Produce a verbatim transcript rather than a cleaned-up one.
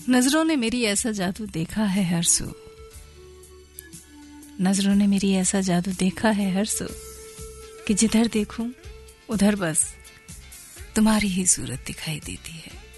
नजरों ने मेरी ऐसा जादू देखा है हर सू, नजरों ने मेरी ऐसा जादू देखा है हर सू कि जिधर देखूं उधर बस तुम्हारी ही सूरत दिखाई देती है।